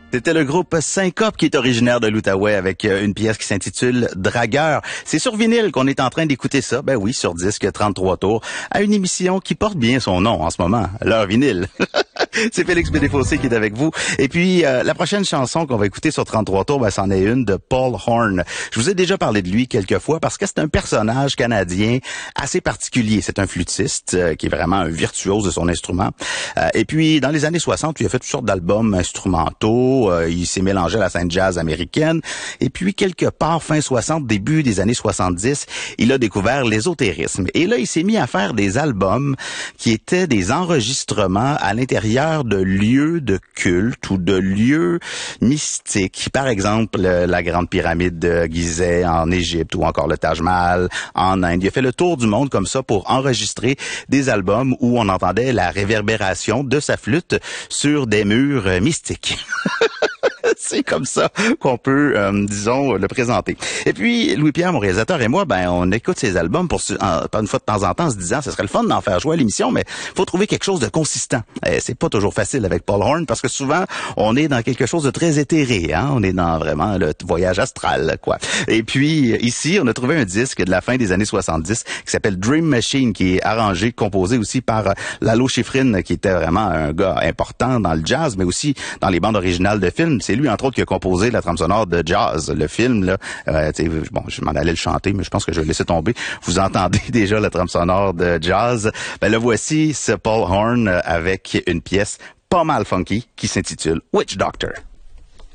C'était le groupe Syncope qui est originaire de l'Outaouais avec une pièce qui s'intitule Dragueur. C'est sur vinyle qu'on est en train d'écouter ça, ben oui, sur disque 33 tours, à une émission qui porte bien son nom en ce moment, l'heure vinyle. C'est Félix Bédéfossé qui est avec vous. Et puis, la prochaine chanson qu'on va écouter sur 33 tours, ben, c'en est une de Paul Horn. Je vous ai déjà parlé de lui quelques fois parce que c'est un personnage canadien assez particulier. C'est un flûtiste qui est vraiment un virtuose de son instrument. Et puis, dans les années 60, il a fait toutes sortes d'albums instrumentaux. Il s'est mélangé à la scène jazz américaine. Et puis, quelque part, fin 60, début des années 70, il a découvert l'ésotérisme. Et là, il s'est mis à faire des albums qui étaient des enregistrements à l'intérieur de lieux de culte ou de lieux mystiques. Par exemple, la Grande Pyramide de Gizeh en Égypte ou encore le Taj Mahal en Inde. Il a fait le tour du monde comme ça pour enregistrer des albums où on entendait la réverbération de sa flûte sur des murs mystiques. C'est comme ça qu'on peut, disons, le présenter. Et puis, Louis-Pierre, mon réalisateur, et moi, ben, on écoute ces albums pas une fois de temps en temps en se disant, ce serait le fun d'en faire jouer à l'émission, mais faut trouver quelque chose de consistant. C'est pas toujours facile avec Paul Horn parce que souvent, on est dans quelque chose de très éthéré, hein. On est dans vraiment le voyage astral, quoi. Et puis, ici, on a trouvé un disque de la fin des années 70 qui s'appelle Dream Machine, qui est arrangé, composé aussi par Lalo Schifrin, qui était vraiment un gars important dans le jazz, mais aussi dans les bandes originales de films. C'est lui, entre autres, qui a composé la trame sonore de Jazz, le film, là. Bon, je m'en allais le chanter, mais je pense que je vais le laisser tomber. Vous entendez déjà la trame sonore de Jazz. Ben, le voici, c'est Paul Horn avec une pièce pas mal funky qui s'intitule Witch Doctor.